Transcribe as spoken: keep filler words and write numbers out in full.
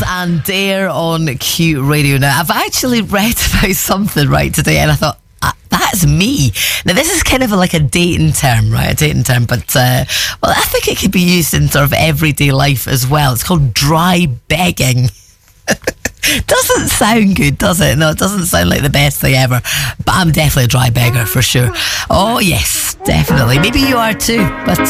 and Dare on Q Radio. Now, I've actually read about something right today, and I thought, ah, that's me. Now, this is kind of like a dating term, right? A dating term, but uh, well, I think it could be used in sort of everyday life as well. It's called dry begging. Doesn't sound good, does it? No, it doesn't sound like the best thing ever. But I'm definitely a dry beggar for sure. Oh yes, definitely. Maybe you are too. But